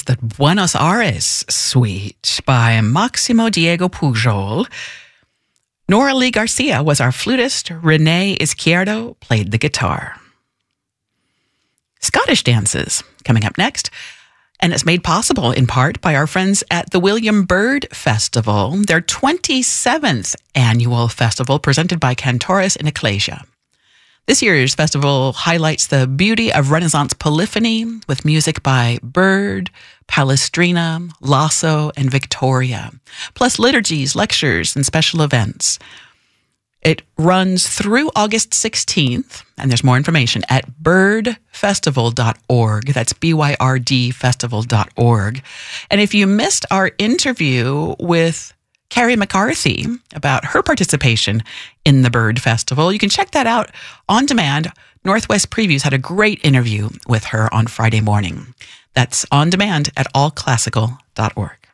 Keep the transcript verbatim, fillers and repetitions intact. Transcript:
the Buenos Aires Suite by Maximo Diego Pujol. Nora Lee Garcia was our flutist. Renee Izquierdo played the guitar. Scottish dances coming up next. And it's made possible in part by our friends at the William Byrd Festival, their twenty-seventh annual festival presented by Cantores in Ecclesia. This year's festival highlights the beauty of Renaissance polyphony with music by Byrd, Palestrina, Lasso, and Victoria, plus liturgies, lectures, and special events. It runs through August sixteenth, and there's more information at byrd festival dot org. That's B Y R D festival dot org. And if you missed our interview with Carrie McCarthy about her participation in the Byrd Festival, you can check that out on demand. Northwest Previews had a great interview with her on Friday morning. That's on demand at all classical dot org.